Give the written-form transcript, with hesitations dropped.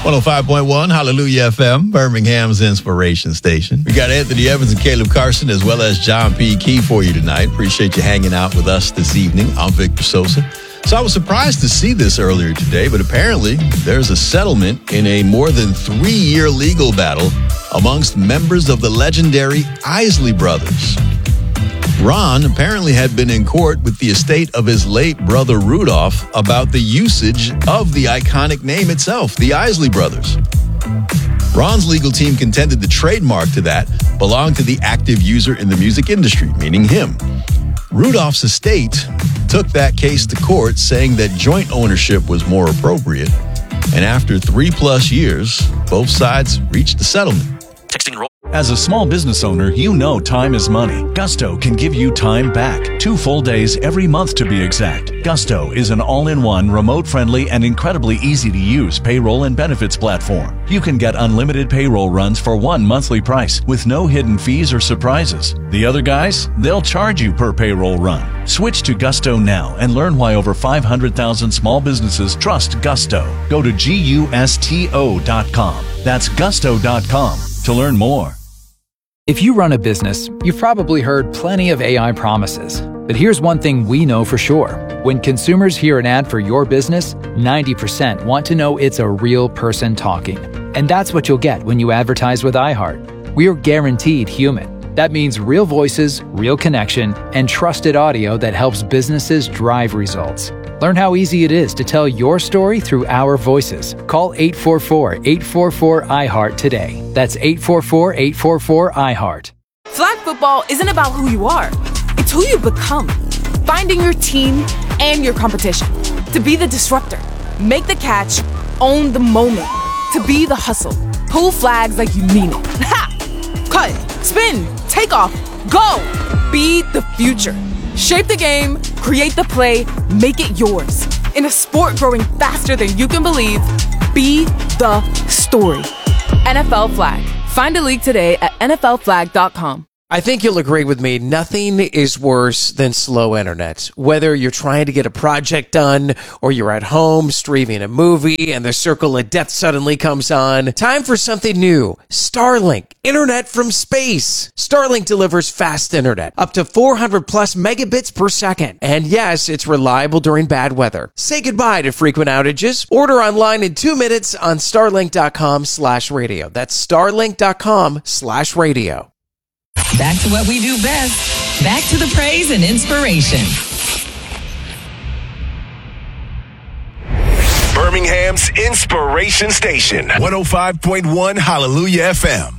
105.1 Hallelujah FM, Birmingham's inspiration station. We got Anthony Evans and Caleb Carson as well as John P. Key for you tonight. Appreciate you hanging out with us this evening. I'm Victor Sosa. So I was surprised to see this earlier today, but apparently there's a settlement in a more than 3-year legal battle amongst members of the legendary Isley Brothers. Ron apparently had been in court with the estate of his late brother Rudolph about the usage of the iconic name itself, the Isley Brothers. Ron's legal team contended the trademark to that belonged to the active user in the music industry, meaning him. Rudolph's estate took that case to court, saying that joint ownership was more appropriate. And after 3+ years, both sides reached a settlement. As a small business owner, you know time is money. Gusto can give you time back. 2 full days every month to be exact. Gusto is an all-in-one, remote-friendly, and incredibly easy-to-use payroll and benefits platform. You can get unlimited payroll runs for one monthly price with no hidden fees or surprises. The other guys, they'll charge you per payroll run. Switch to Gusto now and learn why over 500,000 small businesses trust Gusto. Go to GUSTO.com. That's Gusto.com to learn more. If you run a business, you've probably heard plenty of AI promises. But here's one thing we know for sure. When consumers hear an ad for your business, 90% want to know it's a real person talking. And that's what you'll get when you advertise with iHeart. We're guaranteed human. That means real voices, real connection, and trusted audio that helps businesses drive results. Learn how easy it is to tell your story through our voices. Call 844-844-iHeart today. That's 844-844-iHeart. Flag football isn't about who you are. It's who you become. Finding your team and your competition. To be the disruptor. Make the catch. Own the moment. To be the hustle. Pull flags like you mean it. Ha! Cut. Spin. Take off. Go. Be the future. Shape the game, create the play, make it yours. In a sport growing faster than you can believe, be the story. NFL Flag. Find a league today at NFLflag.com. I think you'll agree with me, nothing is worse than slow internet. Whether you're trying to get a project done or you're at home streaming a movie and the circle of death suddenly comes on, time for something new. Starlink, internet from space. Starlink delivers fast internet, up to 400 plus megabits per second. And yes, it's reliable during bad weather. Say goodbye to frequent outages. Order online in 2 minutes on starlink.com/radio. That's starlink.com/radio. Back to what we do best. Back to the praise and inspiration. Birmingham's inspiration station. 105.1 Hallelujah FM.